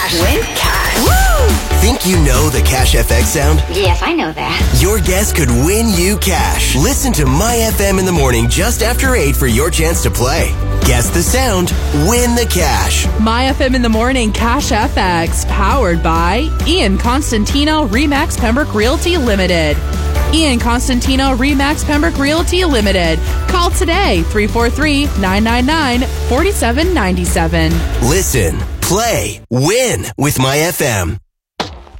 Win cash. Woo! Think you know the Cash FX sound? Yes, I know that. Your guess could win you cash. Listen to My FM in the morning just after 8 for your chance to play. Guess the sound, win the cash. My FM in the morning, Cash FX, powered by Ian Constantino, Remax Pembroke Realty Limited. Ian Constantino, Remax Pembroke Realty Limited. Call today, 343-999-4797. Listen, play, win with My FM.